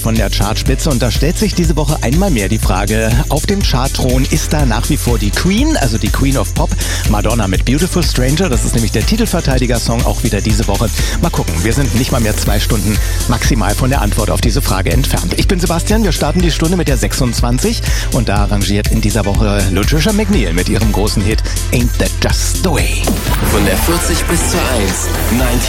von der Chartspitze und da stellt sich diese Woche einmal mehr die Frage, auf dem Chartthron ist da nach wie vor die Queen, also die Queen of Pop, Madonna mit Beautiful Stranger, das ist nämlich der Titelverteidiger-Song, auch wieder diese Woche. Mal gucken, wir sind nicht mal mehr 2 Stunden maximal von der Antwort auf diese Frage entfernt. Ich bin Sebastian, wir starten die Stunde mit der 26 und da arrangiert in dieser Woche Lutricia McNeil mit ihrem großen Hit Ain't That Just The Way. Von der 40 bis zur 1, 90